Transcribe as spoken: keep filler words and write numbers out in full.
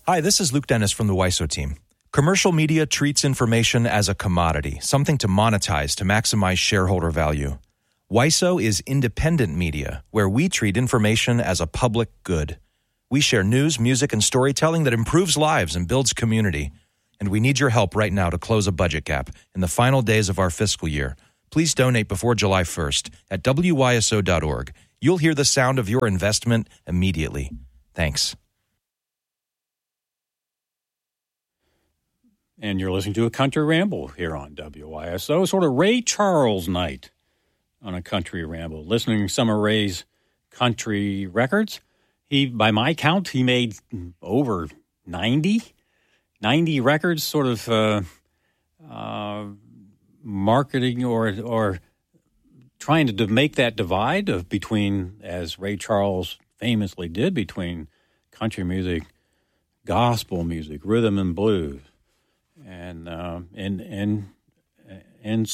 Hi, this is Luke Dennis from the W I S O team. Commercial media treats information as a commodity, something to monetize to maximize shareholder value. W I S O is independent media, where we treat information as a public good. We share news, music, and storytelling that improves lives and builds community. And we need your help right now to close a budget gap in the final days of our fiscal year. Please donate before July first at W Y S O dot org. You'll hear the sound of your investment immediately. Thanks. And you're listening to a Country Ramble here on W Y S O, sort of Ray Charles night on a Country Ramble. Listening to some of Ray's country records, he, by my count, he made over ninety, ninety records, sort of uh, uh, marketing or or trying to make that divide of between, as Ray Charles famously did, between country music, gospel music, rhythm and blues. And uh, and and and